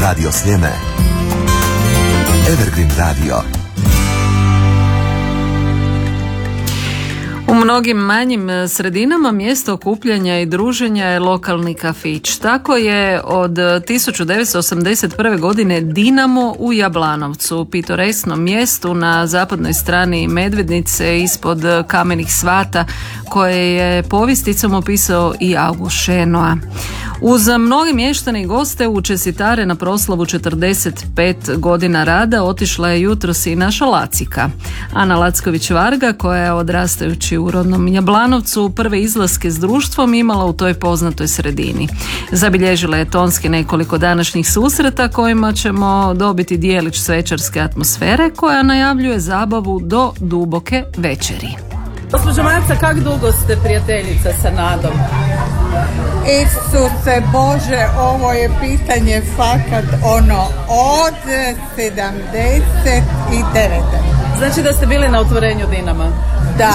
Radio Sljeme. Evergreen Radio. U mnogim manjim sredinama mjesto okupljanja i druženja je lokalni kafić. Tako je od 1981. godine Dinamo u Jablanovcu, pitoresnom mjestu na zapadnoj strani Medvednice ispod kamenih svata, koje je povjesticom opisao i August Šenoa. Uz mnogi mještane i goste u čestitare na proslavu 45 godina rada otišla je jutros i naša Lacika. Ana Lacković-Varga, koja je odrastajući u rodnom Jablanovcu prve izlaske s društvom imala u toj poznatoj sredini. Zabilježila je tonski nekoliko današnjih susreta kojima ćemo dobiti dijelić svečarske atmosfere koja najavljuje zabavu do duboke večeri. Gospođo Maca, kak dugo ste prijateljica sa Nadom? Isuse Bože, ovo je pitanje fakat od 79. Znači da ste bili na otvorenju Dinama? Da,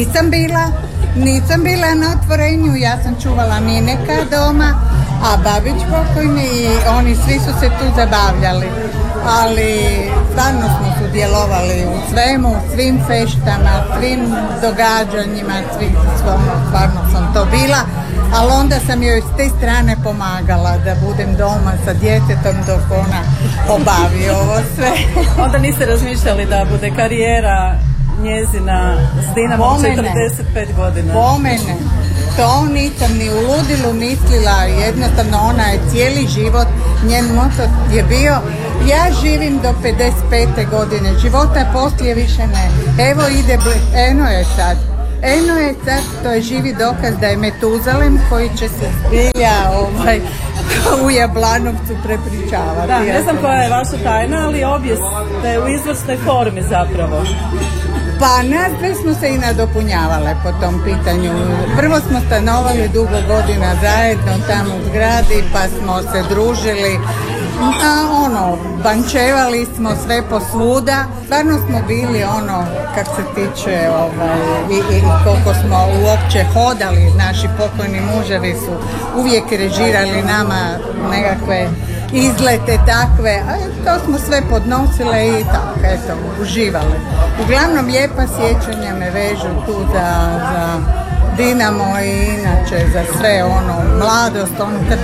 nisam bila na otvorenju, ja sam čuvala Mineka doma, a Babić pokojni i oni svi su se tu zabavljali. Ali stvarno smo sudjelovali u svemu, svim feštama, svim događanjima, stvarno sam to bila, ali onda sam joj s te strane pomagala da budem doma sa djetetom dok ona obavi ovo sve. Onda niste razmišljali da bude karijera njezina s Dinamom 45 godina? Po mene. To nisam ni u ludilu mislila, jednostavno ona je cijeli život, njen moto je bio ja živim do 55. godine života, poslije više ne. Evo ide, eno je sad, to je živi dokaz da je Metuzalem koji će se zbilja u Jablanovcu prepričavati. Da, ne znam koja je vaša tajna, ali obje ste u izvrsnoj formi zapravo. Pa nas dve smo se i nadopunjavale po tom pitanju. Prvo smo stanovali dugo godina zajedno tamo u zgradi, pa smo se družili, bančevali smo sve posvuda. Stvarno smo bili kak se tiče i koliko smo uopće hodali, naši pokojni muževi su uvijek režirali nama nekakve izlete takve, a to smo sve podnosile i tako, eto, uživali. Uglavnom lijepa sjećanja me vežu tu za Dinamo i inače za sve mladost,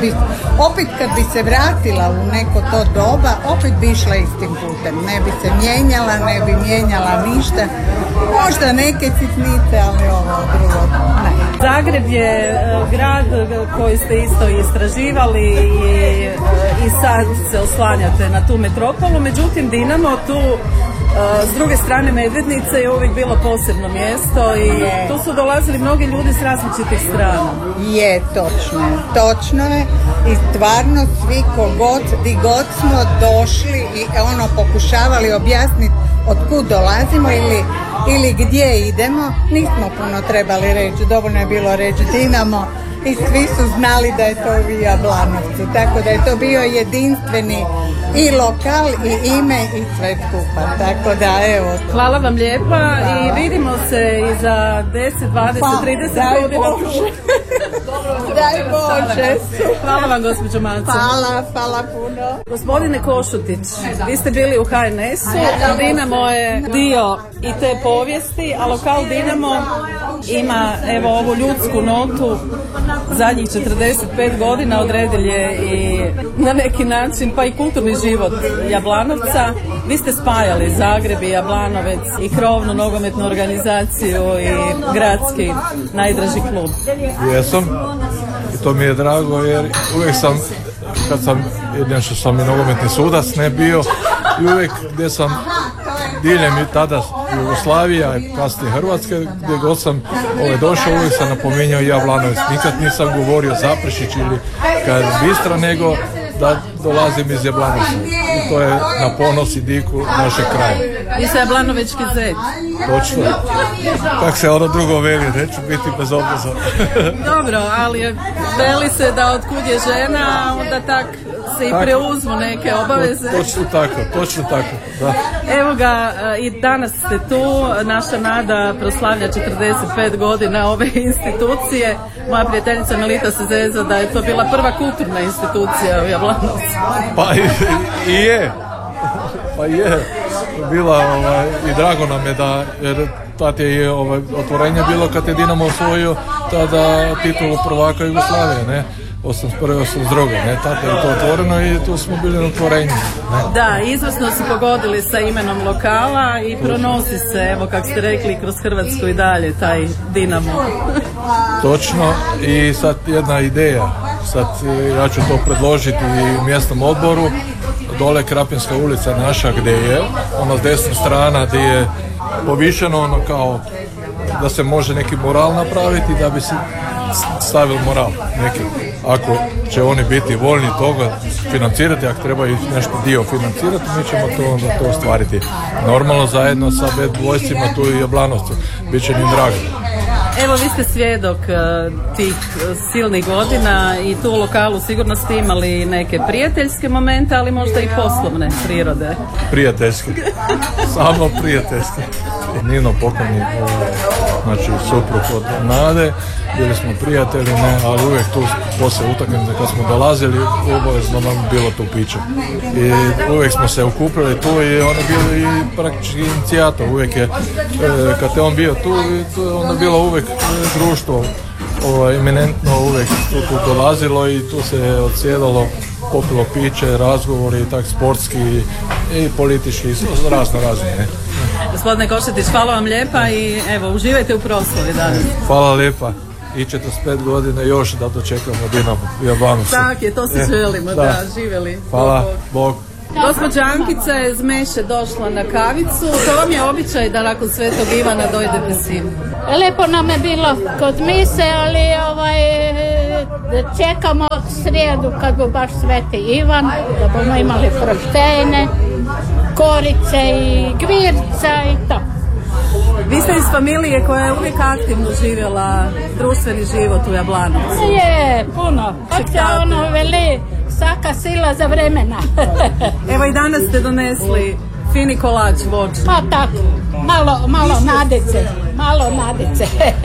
kad bi se vratila u neko to doba, opet bi išla istim putem, ne bi se mijenjala, ne bi mijenjala ništa, možda neke sitnice, ali ovo drugo ne. Zagreb je grad koji ste isto istraživali i sad se oslanjate na tu metropolu, međutim Dinamo tu s druge strane Medvednice je uvijek bilo posebno mjesto i tu su dolazili mnogi ljudi s različitih strana. Je, točno je i stvarno svi di god smo došli i pokušavali objasniti od kud dolazimo ili gdje idemo, nismo puno trebali reći, dovoljno je bilo reći Dinamo i svi su znali da je to u Jablanovcu, tako da je to bio jedinstveni i lokal i ime i sve skupa, tako da evo. Hvala vam lijepa i vidimo se i za 10, 20, 30 godina. Daj Bože. Hvala vam gospođo Maca. Hvala puno. Gospodine Košutić, vi ste bili u HNS-u, Dinamo je dio i te povijesti, a lokal Dinamo ima evo ovu ljudsku notu zadnjih 45 godina, odredili je i na neki način pa i kulturni život Jablanovca. Vi ste spajali Zagreb i Jablanovec i krovnu nogometnu organizaciju i gradski najdraži klub. Jesam i to mi je drago jer uvijek sam, kad sam nešto sam i nogometni sudac ne bio i uvijek gdje sam diljem i tada Jugoslavija i kasnije Hrvatske, gdje god sam došao uvijek sam napominjao Jablanovec. Nikad nisam govorio Zaprešić ili kad Bistra, nego da dolazim iz Jablanovca. I to je na ponos i diku našeg kraja. Vi ste Jablanovečki zet. Točno. Kak se drugo veli, neću biti bez obzira. Dobro, ali veli se da otkud je žena, onda tak se i preuzmu neke obaveze. Točno tako, da. Evo ga, i danas ste tu, naša Nada proslavlja 45 godina ove institucije. Moja prijateljica Melita se zeza da je to bila prva kulturna institucija u Jablanovcu. Pa i je. Pa je. Bila i drago nam je da, jer tad je otvorenje bilo kad je Dinamo osvojio tada titulu prvaka Jugoslavije, ne? 81. 82. ne, tada je to otvoreno i tu smo bili na otvorenju. Ne? Da, izvrsno su pogodili sa imenom lokala i pronosi se, evo kako ste rekli, kroz Hrvatsku i dalje taj Dinamo. Točno, i sad jedna ideja, sad ja ću to predložiti i mjesnom odboru, dole Krapinska ulica naša gdje je, ona s desna strana gdje je povišeno ono kao da se može neki moral napraviti da bi se stavili moral neki. Ako će oni biti voljni toga financirati, ako treba i nešto dio financirati, mi ćemo to onda to ostvariti. Normalno zajedno sa bad boysima tu i Jablanovcu. Biće im drago. Evo, vi ste svjedok tih silnih godina i tu u lokalu sigurno ste imali neke prijateljske momente, ali možda i poslovne prirode. Prijateljske. Samo prijateljske. Nino pokojni, znači suprug od Nade, bili smo prijatelji, ne, ali uvijek tu poslije utakmice kad smo dolazili, obavezno nam bilo tu piće. I uvijek smo se okupili tu i on je bio i praktički inicijator, uvijek je, kad je on bio tu, onda je bilo uvijek društvo eminentno, uvijek tu dolazilo i tu se odsjedalo, popilo piće, razgovori, tak sportski i politički, razno. Gospodine Košetić, hvala vam lijepa i evo, uživajte u proslavi danas. Hvala lijepa i 45 godina još da dočekamo Dinamo u Jablanovcu. Tak je, to se želimo, da, živjeli. Hvala, Bog. Gospođa Ankica je iz Meše došla na kavicu. To vam je običaj da nakon Svetog Ivana dojdete sin? Lepo nam je bilo kod mise, ali čekamo srijedu kad bu baš Sveti Ivan, da bomo imali proštejne, korice i gvirca i to. Vi ste iz familije koja je uvijek aktivno živjela društveni život u Jablanovcu. Je, puno. Oče ono veli, svaka sila za vremena. Evo i danas ste donesli fini kolač voćni. Pa tako, malo nadice.